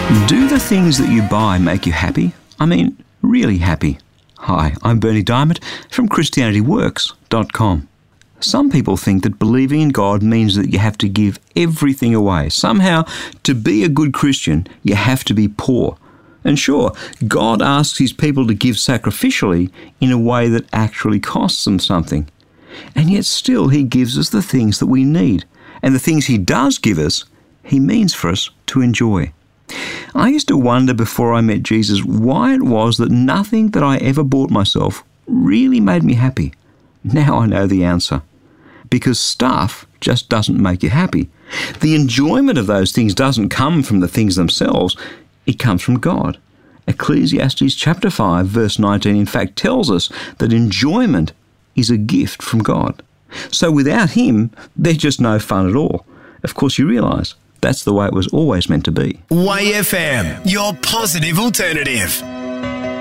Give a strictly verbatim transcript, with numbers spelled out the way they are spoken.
Do the things that you buy make you happy? I mean, really happy? Hi, I'm Bernie Diamond from Christianity Works dot com. Some people think that believing in God means that you have to give everything away. Somehow, to be a good Christian, you have to be poor. And sure, God asks his people to give sacrificially in a way that actually costs them something. And yet still he gives us the things that we need. And the things he does give us, he means for us to enjoy. I used to wonder before I met Jesus why it was that nothing that I ever bought myself really made me happy. Now I know the answer. Because stuff just doesn't make you happy. The enjoyment of those things doesn't come from the things themselves. It comes from God. Ecclesiastes chapter five verse nineteen in fact tells us that enjoyment is a gift from God. So without him, there's just no fun at all. Of course, you realise that's the way it was always meant to be. Y F M, your positive alternative.